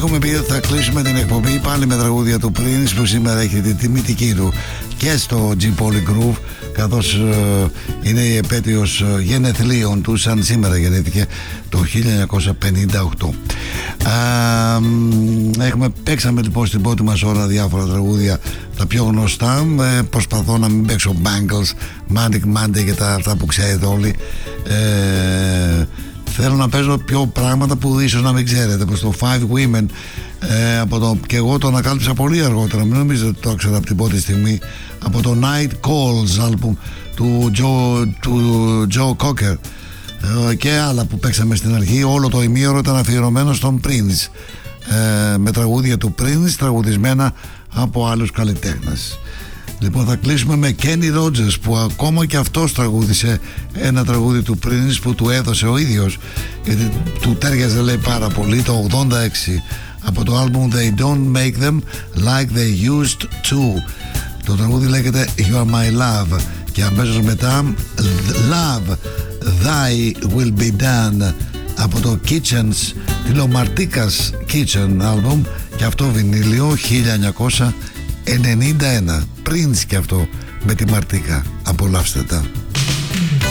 Έχουμε πει ότι θα κλείσουμε την εκπομπή πάλι με τραγούδια του Prince, που σήμερα έχει την τιμητική του και στο G Poly Groove, καθώς είναι η επέτειος γενεθλίων του, σαν σήμερα γεννήθηκε το 1958. Παίξαμε λοιπόν στην πρώτη μας ώρα διάφορα τραγούδια, τα πιο γνωστά. Προσπαθώ να μην παίξω Bangles, Manic Monday και αυτά που ξέρετε όλοι. Θέλω να παίζω πιο πράγματα που ίσως να μην ξέρετε, όπως το Five Women, και εγώ το ανακάλυψα πολύ αργότερα, μην νομίζετε ότι το ήξερα από την πρώτη στιγμή, από το Night Calls album του Joe Cocker, και άλλα που παίξαμε στην αρχή. Όλο το ημίωρο ήταν αφιερωμένο στον Prince, με τραγούδια του Prince τραγουδισμένα από άλλους καλλιτέχνες. Λοιπόν, θα κλείσουμε με Kenny Rogers, που ακόμα και αυτός τραγούδισε ένα τραγούδι του Prince που του έδωσε ο ίδιος, γιατί του τέριαζε, λέει, πάρα πολύ, το 86, από το album They Don't Make Them Like They Used To. Το τραγούδι λέγεται You Are My Love, και αμέσως μετά Love Thy Will Be Done από το Kitchens, τη Lomarticas Kitchen album, και αυτό βινίλιο 1991. Prince και αυτό με τη Μαρτίκα. Απολαύστε τα.